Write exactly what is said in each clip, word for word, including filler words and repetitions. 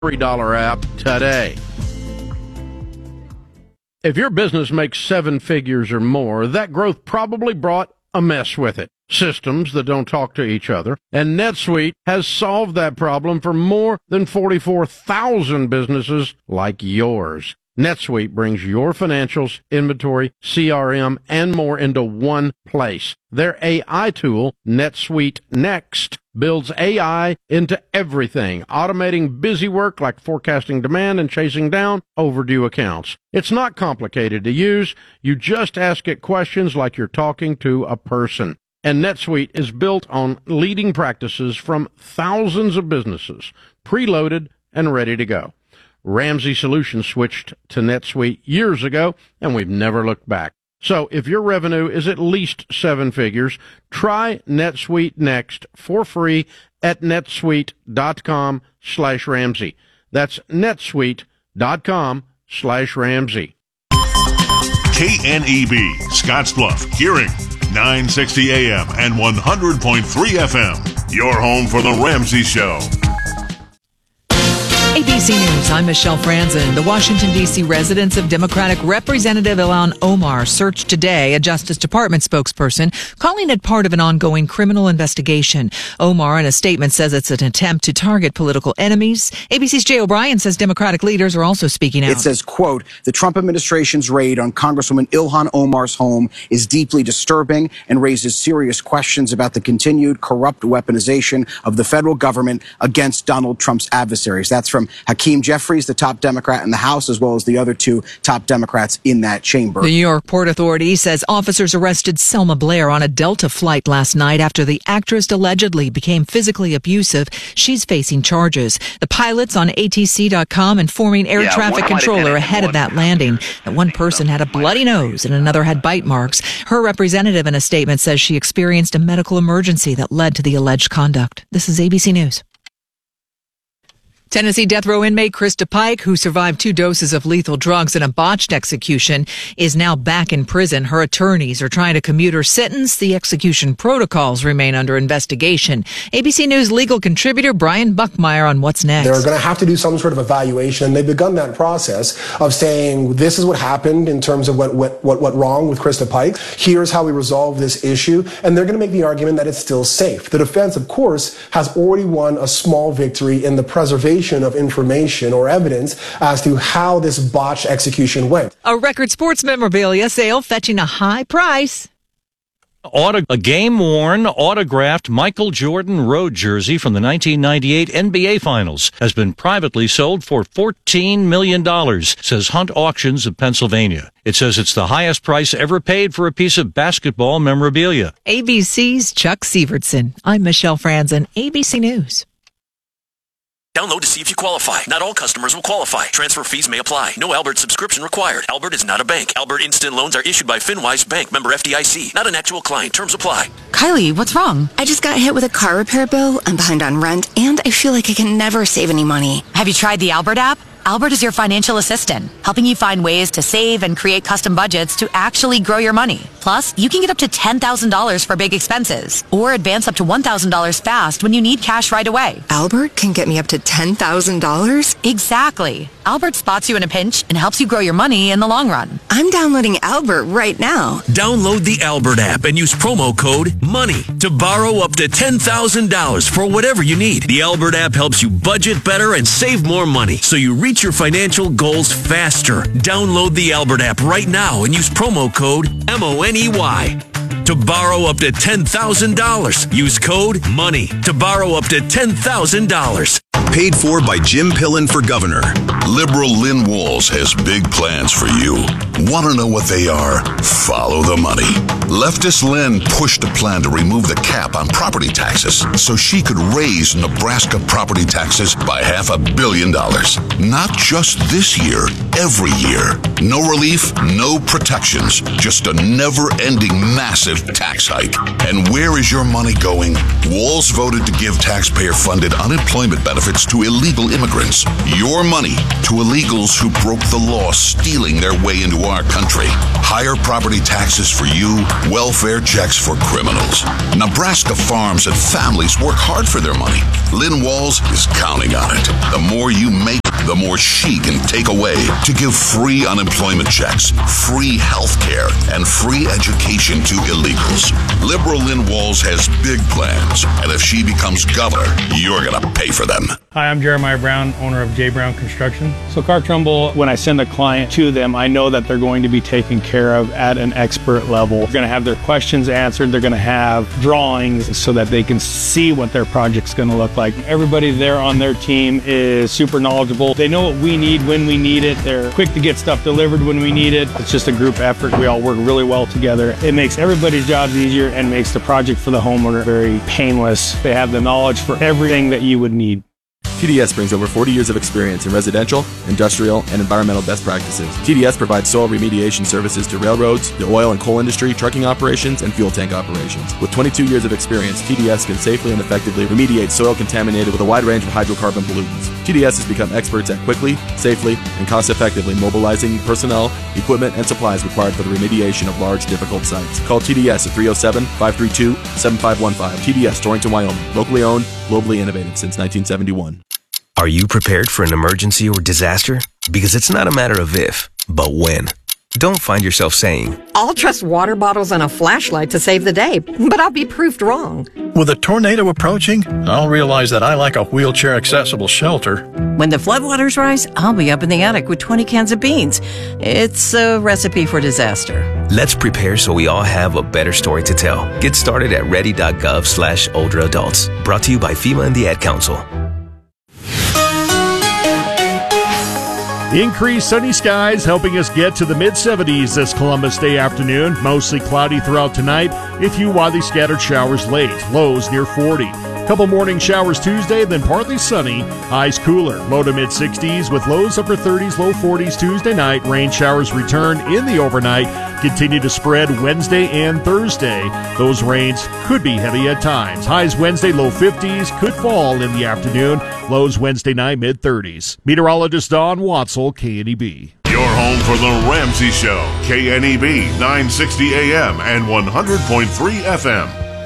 three dollar app today. If your business makes seven figures or more, that growth probably brought a mess with it. Systems that don't talk to each other. And NetSuite has solved that problem for more than forty-four thousand businesses like yours. NetSuite brings your financials, inventory, C R M, and more into one place. Their A I tool, NetSuite Next, builds A I into everything, automating busy work like forecasting demand and chasing down overdue accounts. It's not complicated to use. You just ask it questions like you're talking to a person. And NetSuite is built on leading practices from thousands of businesses, preloaded and ready to go. Ramsey Solutions switched to NetSuite years ago, and we've never looked back. So if your revenue is at least seven figures, try NetSuite Next for free at netsuite.com slash Ramsey. That's netsuite.com slash Ramsey. K N E B, Scottsbluff, Hearing, nine sixty A M and one hundred point three F M. Your home for The Ramsey Show. A B C News, I'm Michelle Franzen. The Washington, D C residence of Democratic Representative Ilhan Omar searched today, a Justice Department spokesperson, calling it part of an ongoing criminal investigation. Omar, in a statement, says it's an attempt to target political enemies. A B C's Jay O'Brien says Democratic leaders are also speaking out. It says, quote, the Trump administration's raid on Congresswoman Ilhan Omar's home is deeply disturbing and raises serious questions about the continued corrupt weaponization of the federal government against Donald Trump's adversaries. That's from Hakeem Jeffries, the top Democrat in the House, as well as the other two top Democrats in that chamber. The New York Port Authority says officers arrested Selma Blair on a Delta flight last night after the actress allegedly became physically abusive. She's facing charges. The pilots on A T C dot com informing air yeah, traffic controller ahead of that landing that one person had a bloody nose and another had bite marks. Her representative in a statement says she experienced a medical emergency that led to the alleged conduct. This is A B C News. Tennessee death row inmate Krista Pike, who survived two doses of lethal drugs in a botched execution, is now back in prison. Her attorneys are trying to commute her sentence. The execution protocols remain under investigation. A B C News legal contributor Brian Buckmeyer on what's next. They're going to have to do some sort of evaluation, and they've begun that process of saying this is what happened in terms of what what what went wrong with Krista Pike. Here's how we resolve this issue, and they're going to make the argument that it's still safe. The defense, of course, has already won a small victory in the preservation of information or evidence as to how this botched execution went. A record sports memorabilia sale fetching a high price. Auto, a game-worn, autographed Michael Jordan road jersey from the nineteen ninety-eight N B A Finals has been privately sold for fourteen million dollars, says Hunt Auctions of Pennsylvania. It says it's the highest price ever paid for a piece of basketball memorabilia. A B C's Chuck Sievertson. I'm Michelle Franzen, A B C News. Download to see if you qualify. Not all customers will qualify. Transfer fees may apply. No Albert subscription required. Albert is not a bank. Albert Instant Loans are issued by FinWise Bank, member F D I C. Not an actual client. Terms apply. Kylie, what's wrong? I just got hit with a car repair bill. I'm behind on rent, and I feel like I can never save any money. Have you tried the Albert app? Albert is your financial assistant, helping you find ways to save and create custom budgets to actually grow your money. Plus, you can get up to ten thousand dollars for big expenses, or advance up to one thousand dollars fast when you need cash right away. Albert can get me up to ten thousand dollars? Exactly. Albert spots you in a pinch and helps you grow your money in the long run. I'm downloading Albert right now. Download the Albert app and use promo code MONEY to borrow up to ten thousand dollars for whatever you need. The Albert app helps you budget better and save more money, so you reach your financial goals faster. Download the Albert app right now and use promo code M O N E Y to borrow up to ten thousand dollars. Use code MONEY to borrow up to ten thousand dollars. Paid for by Jim Pillen for governor. Liberal Lynn Walls has big plans for you. Want to know what they are? Follow the money. Leftist Lynn pushed a plan to remove the cap on property taxes so she could raise Nebraska property taxes by half a billion dollars. Not just this year, every year. No relief, no protections, just a never-ending massive tax hike. And where is your money going? Walz voted to give taxpayer-funded unemployment benefits to illegal immigrants. Your money to illegals who broke the law, stealing their way into our country. Higher property taxes for you, welfare checks for criminals. Nebraska farms and families work hard for their money. Lynn Walz is counting on it. The more you make, the more she can take away to give free unemployment checks, free health care, and free education to illegals. Liberal Lynn Walz has big plans, and if she becomes governor, you're going to pay for them. Hi, I'm Jeremiah Brown, owner of J. Brown Construction. So Carr Trumbull, when I send a client to them, I know that they're going to be taken care of at an expert level. They're going to have their questions answered. They're going to have drawings so that they can see what their project's going to look like. Everybody there on their team is super knowledgeable. They know what we need when we need it. They're quick to get stuff delivered when we need it. It's just a group effort. We all work really well together. It makes everybody's jobs easier and makes the project for the homeowner very painless. They have the knowledge for everything that you would need. T D S brings over forty years of experience in residential, industrial, and environmental best practices. T D S provides soil remediation services to railroads, the oil and coal industry, trucking operations, and fuel tank operations. With twenty-two years of experience, T D S can safely and effectively remediate soil contaminated with a wide range of hydrocarbon pollutants. T D S has become experts at quickly, safely, and cost-effectively mobilizing personnel, equipment, and supplies required for the remediation of large, difficult sites. Call T D S at three oh seven, five three two, seven five one five. T D S, Torrington, Wyoming. Locally owned, globally innovative since nineteen seventy-one. Are you prepared for an emergency or disaster? Because it's not a matter of if, but when. Don't find yourself saying, I'll trust water bottles and a flashlight to save the day, but I'll be proved wrong. With a tornado approaching, I'll realize that I like a wheelchair-accessible shelter. When the floodwaters rise, I'll be up in the attic with twenty cans of beans. It's a recipe for disaster. Let's prepare so we all have a better story to tell. Get started at ready.gov slash older adults. Brought to you by FEMA and the Ad Council. Increased sunny skies helping us get to the mid seventies this Columbus Day afternoon. Mostly cloudy throughout tonight. A few widely scattered showers late. Lows near forty. Couple morning showers Tuesday, then partly sunny. Highs cooler. Low to mid sixties with lows upper thirties, low forties Tuesday night. Rain showers return in the overnight. Continue to spread Wednesday and Thursday. Those rains could be heavy at times. Highs Wednesday, low fifties. Could fall in the afternoon. Lows Wednesday night, mid thirties. Meteorologist Don Watzel, K N E B. Your home for the Ramsey Show. K N E B, nine sixty A M and one hundred point three F M.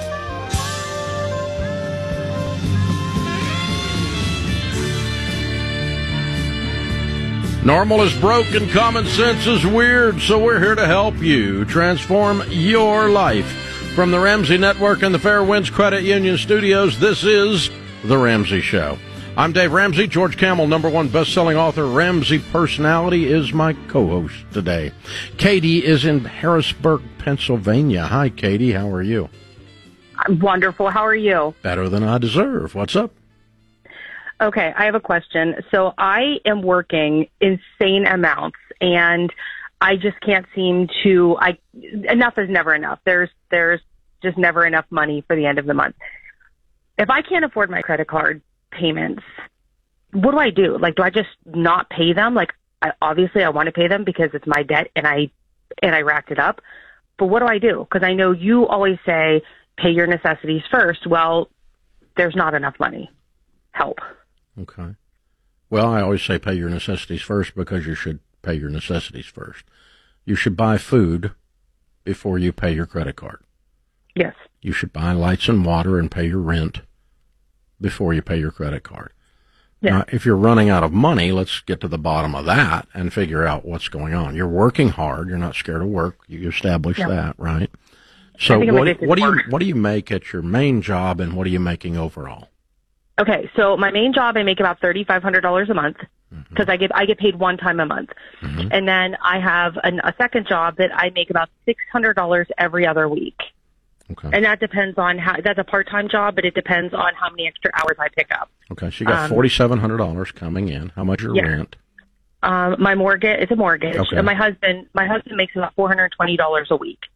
Normal is broke and common sense is weird, so we're here to help you transform your life. From the Ramsey Network and the Fairwinds Credit Union Studios, this is The Ramsey Show. I'm Dave Ramsey. George Camel, number one best-selling author, Ramsey Personality, is my co-host today. Katie is in Harrisburg, Pennsylvania. Hi, Katie. How are you? I'm wonderful. How are you? Better than I deserve. What's up? Okay, I have a question. So I am working insane amounts, and I just can't seem to. I enough is never enough. There's there's just never enough money for the end of the month. If I can't afford my credit card payments, what do I do? Like, do I just not pay them? Like, I, obviously, I want to pay them because it's my debt, and I and I racked it up. But what do I do? Because I know you always say pay your necessities first. Well, there's not enough money. Help. Okay. Well, I always say pay your necessities first because you should pay your necessities first. You should buy food before you pay your credit card. Yes. You should buy lights and water and pay your rent before you pay your credit card. Yes. Now, if you're running out of money, let's get to the bottom of that and figure out what's going on. You're working hard. You're not scared of work. You established yeah. that, right? So what, what do you what do you make at your main job, and what are you making overall? Okay, so my main job, I make about thirty-five hundred dollars a month because mm-hmm. I get I get paid one time a month, mm-hmm. and then I have an, a second job that I make about six hundred dollars every other week. Okay, and that depends on how. That's a part-time job, but it depends on how many extra hours I pick up. Okay, so you got um, forty-seven hundred dollars coming in. How much your yeah. rent? Um, my mortgage. It's a mortgage. Okay. And my husband. My husband makes about four hundred twenty dollars a week.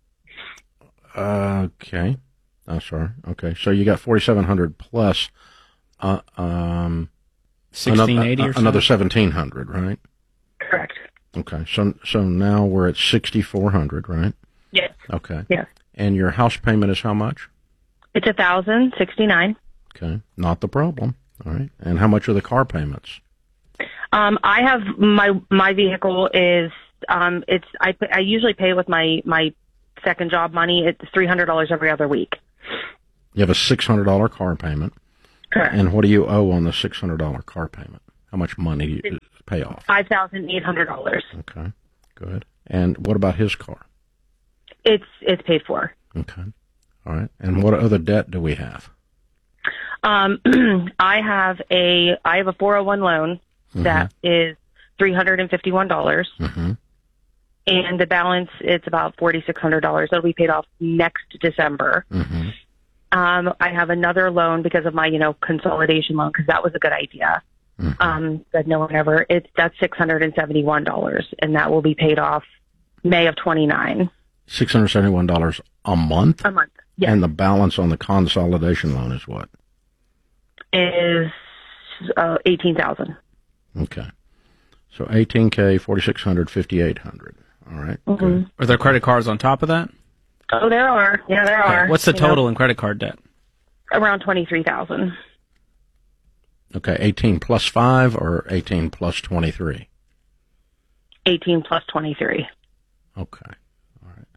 Okay, I'm sorry. Okay, so you got forty-seven hundred plus. Uh, um, sixteen eighty or another seventeen hundred, right? Correct. Okay, so so now we're at sixty-four hundred, right? Yes. Okay. Yes. And your house payment is how much? It's a thousand sixty-nine. Okay, not the problem. All right. And how much are the car payments? Um, I have my my vehicle is um, it's I I usually pay with my my second job money. It's three hundred dollars every other week. You have a six hundred dollar car payment. Correct. And what do you owe on the six hundred dollar car payment? How much money do you pay off? Five thousand eight hundred dollars. Okay, good. And what about his car? It's it's paid for. Okay. All right. And what other debt do we have? Um, I have a I have a four oh one loan Mm-hmm. that is three hundred and fifty one dollars, mm-hmm. and the balance it's about forty six hundred dollars. That'll be paid off next December. Mm-hmm. Um, I have another loan because of my you know consolidation loan because that was a good idea. Mm-hmm. Um, that no one ever it's that's six hundred and seventy one dollars, and that will be paid off May of twenty nine. Six hundred seventy one dollars a month. A month. Yes. And the balance on the consolidation loan is what? Is uh, eighteen thousand. Okay. So eighteen K, forty-six hundred, fifty-eight hundred. All right. Mm-hmm. Good. Are there credit cards on top of that? Oh, there are. Yeah, there are. What's the You total know, in credit card debt? around twenty-three thousand. Okay. eighteen plus five or eighteen plus twenty-three? eighteen plus twenty-three. Okay. All right.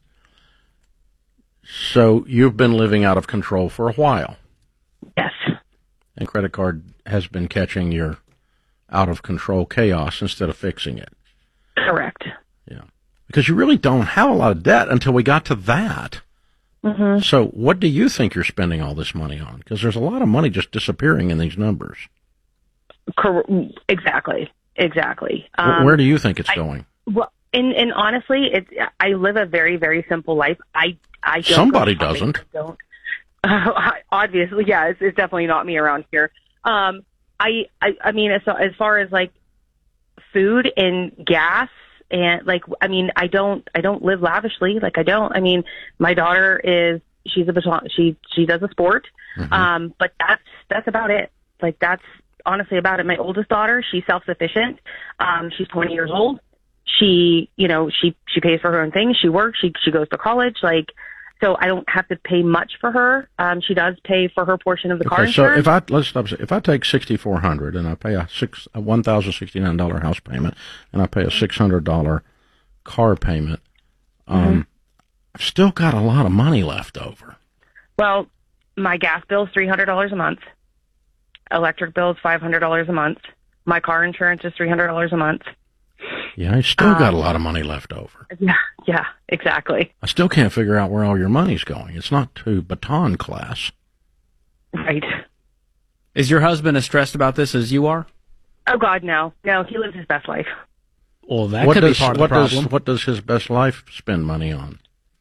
So you've been living out of control for a while. Yes. And credit card has been catching your out of control chaos instead of fixing it. Correct. Yeah. Because you really don't have a lot of debt until we got to that. Mm-hmm. So what do you think you're spending all this money on? Because there's a lot of money just disappearing in these numbers. Cor- exactly. Exactly. Um, Where do you think it's I, going? Well, and, and honestly, it's, I live a very, very simple life. I, I don't Somebody go shopping. doesn't. I don't. Uh, obviously, yeah, it's, it's definitely not me around here. Um, I, I, I mean, as, as far as like food and gas and like, I mean, I don't, I don't live lavishly. Like I don't, I mean, my daughter is, she's a baton, she, she does a sport. Mm-hmm. Um, but that's, that's about it. Like that's honestly about it. My oldest daughter, she's self-sufficient. Um, she's twenty years old. She, you know, she, she pays for her own things. She works, she, she goes to college. Like, so I don't have to pay much for her. Um, she does pay for her portion of the car Okay, so insurance. if I let's stop. If I take sixty four hundred and I pay a six a one thousand sixty nine dollar house payment and I pay a six hundred dollar car payment, um, Mm-hmm. I've still got a lot of money left over. Well, my gas bill is three hundred dollars a month. Electric bill is five hundred dollars a month. My car insurance is three hundred dollars a month. Yeah, I still um, got a lot of money left over. Yeah, yeah, exactly. I still can't figure out where all your money's going. It's not to baton class. Right. Is your husband as stressed about this as you are? Oh, God, no. No, he lives his best life. Well, that what could does, be part of what the problem. Does, what does his best life spend money on?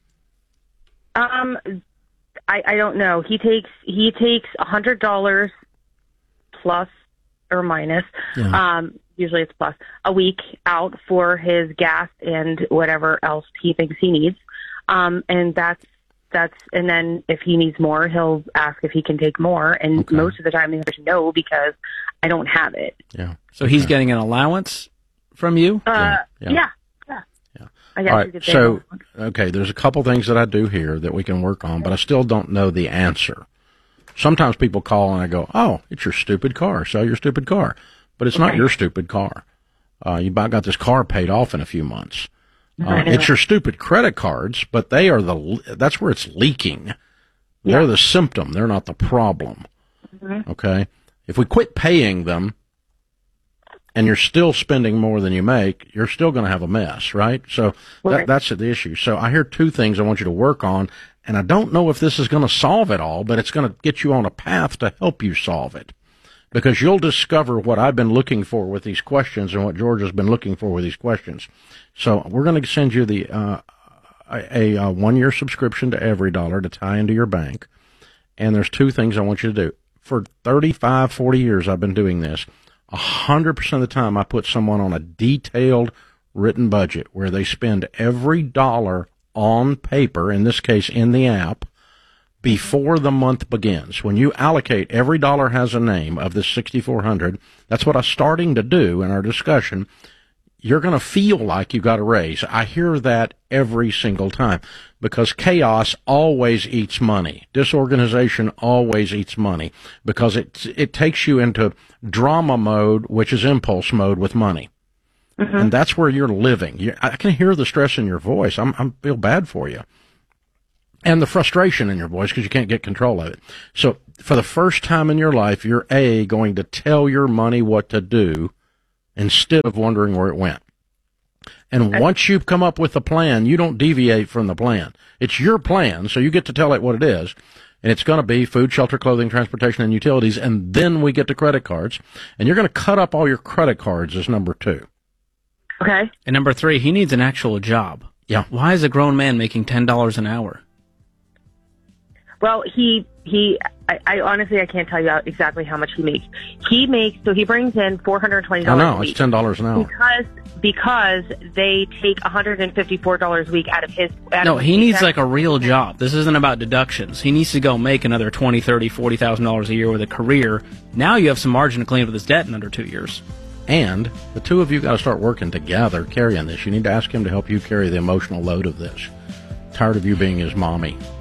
Um, I, I don't know. He takes he takes a hundred dollars plus or minus. Yeah. Um, usually it's plus a week out for his gas and whatever else he thinks he needs. Um, and that's that's and then if he needs more, he'll ask if he can take more. And Okay. most of the time the answer is no because I don't have it. Yeah. So he's getting an allowance from you? Uh, Yeah, yeah, yeah. yeah. Yeah. I guess All you right, could say so, that. okay, there's a couple things that I do here that we can work on, but I still don't know the answer. Sometimes people call and I go, oh, it's your stupid car. Sell your stupid car. But it's not Okay. your stupid car. Uh, you about got this car paid off in a few months. Uh, I know. it's your stupid credit cards, but they are the, that's where it's leaking. They're Yeah. the symptom. They're not the problem. Mhm. Okay? If we quit paying them and you're still spending more than you make, you're still going to have a mess, right? So Right. that, that's the issue. So I hear two things I want you to work on, and I don't know if this is going to solve it all, but it's going to get you on a path to help you solve it. Because you'll discover what I've been looking for with these questions and what George has been looking for with these questions. So we're going to send you the uh, a, a one-year subscription to EveryDollar to tie into your bank. And there's two things I want you to do. For thirty-five, forty years I've been doing this. one hundred percent of the time I put someone on a detailed written budget where they spend every dollar on paper, in this case in the app, before the month begins. When you allocate, every dollar has a name of the sixty-four hundred. That's what I'm starting to do in our discussion. You're going to feel like you got a raise. I hear that every single time because chaos always eats money. Disorganization always eats money because it it takes you into drama mode, which is impulse mode with money. Mm-hmm. And that's where you're living. You, I can hear the stress in your voice. I'm, I feel bad for you. And the frustration in your voice because you can't get control of it. So for the first time in your life, you're A, going to tell your money what to do instead of wondering where it went. And once you've come up with a plan, you don't deviate from the plan. It's your plan, so you get to tell it what it is. And it's going to be food, shelter, clothing, transportation, and utilities. And then we get to credit cards. And you're going to cut up all your credit cards as number two. Okay. And number three, he needs an actual job. Yeah. Why is a grown man making ten dollars an hour? Well, he, he, I, I honestly, I can't tell you exactly how much he makes. He makes, so he brings in four hundred twenty dollars I know, a week. it's ten dollars an hour. Because, because they take one hundred fifty-four dollars a week out of his, out No, of he his needs paycheck. like a real job. This isn't about deductions. He needs to go make another twenty, thirty, forty thousand dollars a year with a career. Now you have some margin to clean up his debt in under two years. And the two of you got to start working together carrying this. You need to ask him to help you carry the emotional load of this. Tired of you being his mommy.